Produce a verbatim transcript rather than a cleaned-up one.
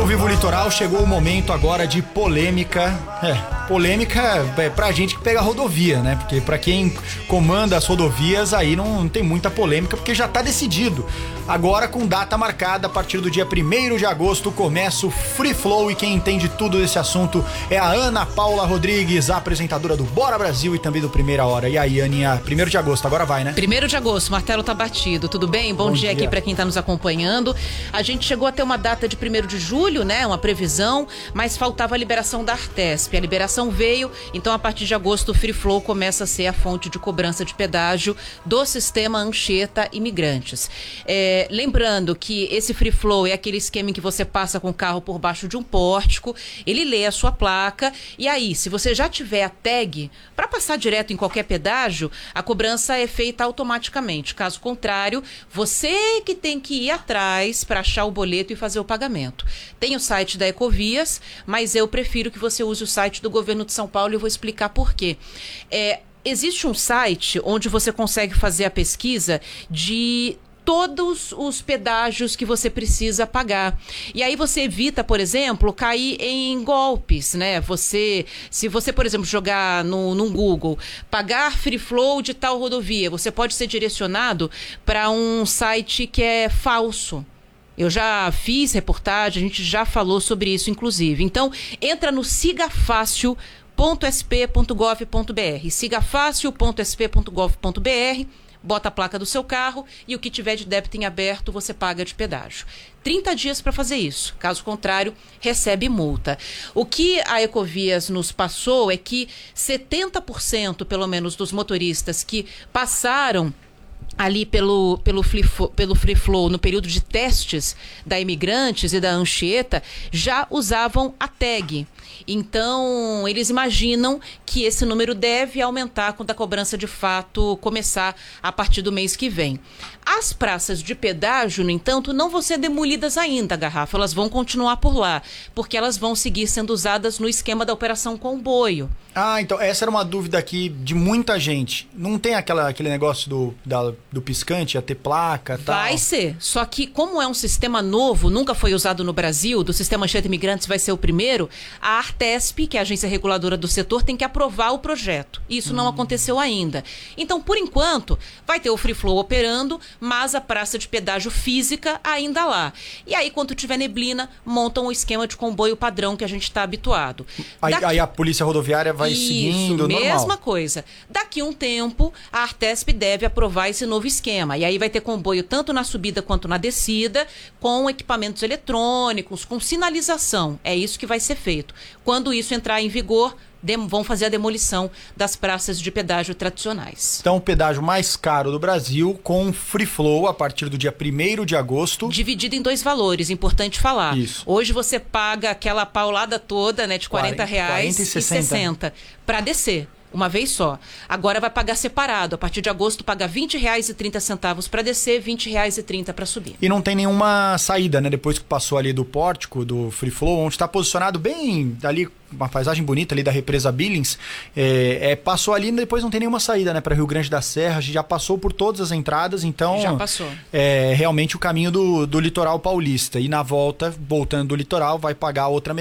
no Vivo Litoral chegou o momento agora de polêmica. É, polêmica é pra gente que pega a rodovia, né? Porque pra quem comanda as rodovias aí não, não tem muita polêmica, porque já tá decidido. Agora, com data marcada, a partir do dia primeiro de agosto, começa o Free Flow e quem entende tudo desse assunto é a Ana Paula Rodrigues, a apresentadora do Bora Brasil e também do Primeira Hora. E aí, Aninha, primeiro de agosto, agora vai, né? primeiro de agosto, o martelo tá batido, tudo bem? Bom, Bom dia, dia aqui pra quem tá nos acompanhando. A gente chegou a ter uma data de primeiro de julho, né? Uma previsão, mas faltava a liberação da Artesp. A liberação veio, então a partir de agosto o Free Flow começa a ser a fonte de cobrança de pedágio do sistema Anchieta Imigrantes. É, lembrando que esse Free Flow é aquele esquema em que você passa com o carro por baixo de um pórtico, ele lê a sua placa e aí, se você já tiver a tag, para passar direto em qualquer pedágio, a cobrança é feita automaticamente. Caso contrário, você que tem que ir atrás para achar o boleto e fazer o pagamento. Tem o site da Ecovias, mas eu prefiro que você use o site do governo de São Paulo e eu vou explicar por quê. É, existe um site onde você consegue fazer a pesquisa de todos os pedágios que você precisa pagar. E aí você evita, por exemplo, cair em golpes, né? Você, se você, por exemplo, jogar no, no Google, pagar Free Flow de tal rodovia, você pode ser direcionado para um site que é falso. Eu já fiz reportagem, a gente já falou sobre isso, inclusive. Então, entra no sigafácil ponto s p ponto gov ponto b r, sigafácil ponto s p ponto gov ponto b r, bota a placa do seu carro e o que tiver de débito em aberto você paga de pedágio. trinta dias para fazer isso. Caso contrário, recebe multa. O que a Ecovias nos passou é que setenta por cento, pelo menos, dos motoristas que passaram ali pelo, pelo, free, pelo Free Flow no período de testes da Imigrantes e da Anchieta já usavam a tag. Então, eles imaginam que esse número deve aumentar quando a cobrança de fato começar a partir do mês que vem. As praças de pedágio, no entanto, não vão ser demolidas ainda, Garrafa. Elas vão continuar por lá, porque elas vão seguir sendo usadas no esquema da Operação Comboio. Ah, então essa era uma dúvida aqui de muita gente. Não tem aquela, aquele negócio do, da, do piscante, ia ter placa e tal? Vai ser, só que como é um sistema novo, nunca foi usado no Brasil, do sistema Anchieta Imigrantes vai ser o primeiro, a Artesp, que é a agência reguladora do setor, tem que aprovar o projeto. Isso hum. não aconteceu ainda. Então, por enquanto, vai ter o Free Flow operando, mas a praça de pedágio física ainda lá. E aí, quando tiver neblina, montam o esquema de comboio padrão que a gente está habituado. Aí, Daqui... aí a polícia rodoviária vai Isso, seguindo, normal. Mesma coisa. Daqui a um tempo, a Artesp deve aprovar esse novo esquema. E aí vai ter comboio tanto na subida quanto na descida, com equipamentos eletrônicos, com sinalização. É isso que vai ser feito. Quando isso entrar em vigor, vão fazer a demolição das praças de pedágio tradicionais. Então, o pedágio mais caro do Brasil, com Free Flow a partir do dia primeiro de agosto. Dividido em dois valores, importante falar. Isso. Hoje você paga aquela paulada toda, né, de quarenta reais quarenta e sessenta para descer. Uma vez só. Agora vai pagar separado. A partir de agosto, paga vinte reais e trinta centavos para descer, vinte reais e trinta para subir. E não tem nenhuma saída, né? Depois que passou ali do pórtico, do Free Flow, onde está posicionado bem ali, uma paisagem bonita ali da represa Billings, é, é, passou ali e depois não tem nenhuma saída, né? Para Rio Grande da Serra, já passou por todas as entradas, então... Já passou. É realmente o caminho do, do litoral paulista. E na volta, voltando do litoral, vai pagar outra metade.